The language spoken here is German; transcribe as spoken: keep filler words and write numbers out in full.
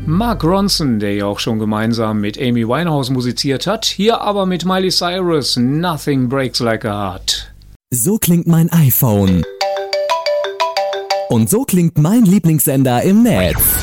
Mark Ronson, der ja auch schon gemeinsam mit Amy Winehouse musiziert hat, hier aber mit Miley Cyrus, Nothing Breaks Like a Heart. So klingt mein iPhone. Und so klingt mein Lieblingssender im Netz.